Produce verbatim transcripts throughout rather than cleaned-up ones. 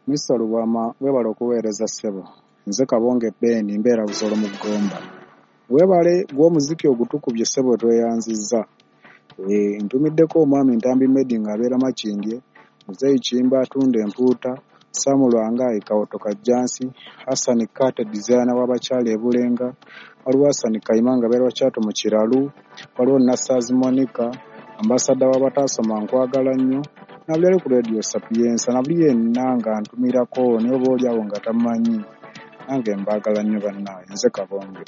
mister Lubwama webale okuweereza ssebo. Nze Kabonge Ben mbeera Busolo mu Gomba. Webale gw'omuziki ogutukubye ssebo tweyanzizza. E, ntumiddeko omwami Ntambi Medi ng'abeera Makindye, Muzeyi Kimba atunda empuuta, Samu Lwangayi Kawoto Kajjansi, Hassan Kate designer w'abakyala e Bulenga, waliwo Hassan Kayima ng'abeera wa Kyato mu Kiralu, waliwo Nassazi Monica, ambasada w'abataasoma nkwagala nnyo, nabuli ali ku Radio Sapienza, nabuli yenna nga ntumirako naye oba oli awo nga tamanyi. Nange mbaagala nnyo bannaawe, nze Kabonge.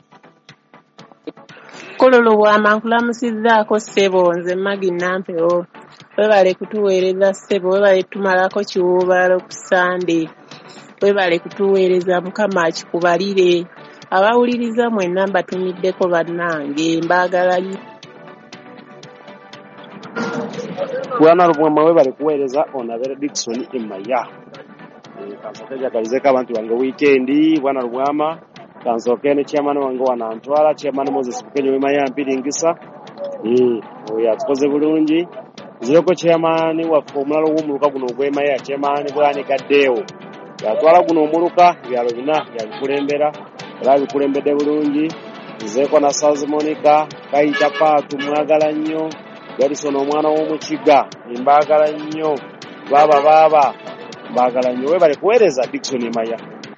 Kololo Lubwama nkulamusizzaako ssebo, nze Magi Nampewo. Webale kutuweereza ssebo, webale tumalako kiwuubaalo ku Sande. Webale kutuweereza, Mukama akikubalire. Abawuliriza mwenna mbatumiddeko bannange, mbaagala nnyo. Bwana Lubwama webale kuweereza Onabera Dickson Emaya. Kansoke njagalizeko abantu bange weekendi, Bwana Lubwama. Kansoke ne chairman wange wanantwala, chairman Moses Bukenyo Emaya mpiringisa. Eh, oya tukoze bulungi. Ziroko chairman waffe omulalo w'omuluka guno ogw'Emaya, chairman Bwani Kaddeewo. Yatwala guno omuluka byalo bina yabikulembera, era bikulembedde bulungi. Nzeeko na Sazi Monica, Kayita Paatu mwagala nnyo. Garison omwana w'omukiga, mbaagala nnyo. Baba baba, mbaagala nnyo. Webale kuweereza Dickson Emaya.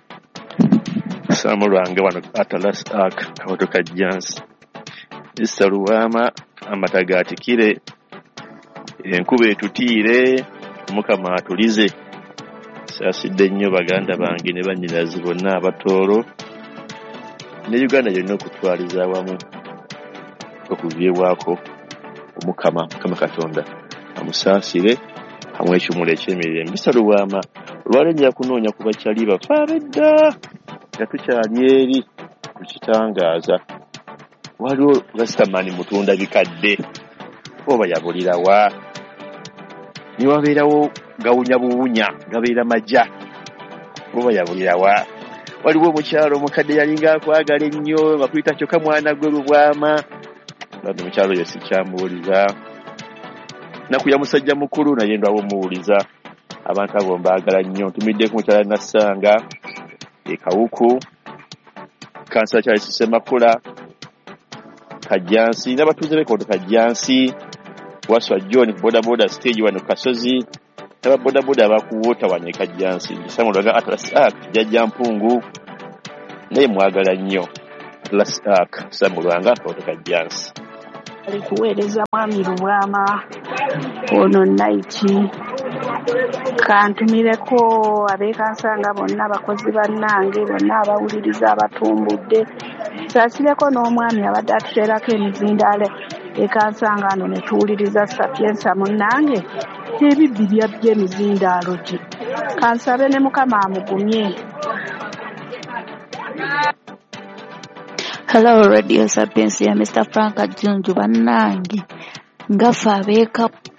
Samu lwange wano Atlas Ark Kawoto Kajjansi. mister Lubwama amataga atikire, enkuba etutiire, Mukama atulize. Saasidde nnyo baganda bange ne bannyinazi bonna abatooro ne Uganda yonna okutwaliza awamu okuvyebwako Omukama Mukama Katonda amusaasire hamwe ekimula ekyemirembe. mister Lubwama olwalenja kunoonya ku bakyali bafe ab'edda nga tukyali eri ku kitangaaza. Waliwo Rastaman mutunda bikadde oba yabulirawa, niwabeerawo gawunya buwunya gabeera majja oba yabulirawa. Waliwo omukyalo omukadde yalinga akwagala ennyo bakuyita kyokka mwana gwe Lubwama, bano omukyalo ye sikyamuwuliza. Naku ya musajja mukulu naye ndwawo omuwuliza. Abantu abo mbaagala nnyo. Ntumiddeko mukyala Nassanga, e Kawuku, Kansala Charles Ssemakula, Kajjansi n'abatuuze b'Ekawoto Kajjansi, Waswa John boda boda stage wano Kasozi, n'aba boda boda abakuwota wano e Kajjansi. Samu Lwange Atlas Ark Jjajja Mpungu naye mwagala nnyo. Atlas Ark Samu Lwange Kawoto Kajjansi. Alikuweereza mwami Lubwama ono Naiki, kantumireko abeekansanga bonna abakozi bannange bonna abawuliriza abatumbudde, saasireko n'omwami abadde atuteerako emizindaalo ekansanga ano ne tuwuliriza Sapienza munnange ebibbi byabye emizindaalo gye. Kansabe ne Mukama amugumye. Hello Radio Sapienza ya mister Frank Junju bannange ngafa abeeka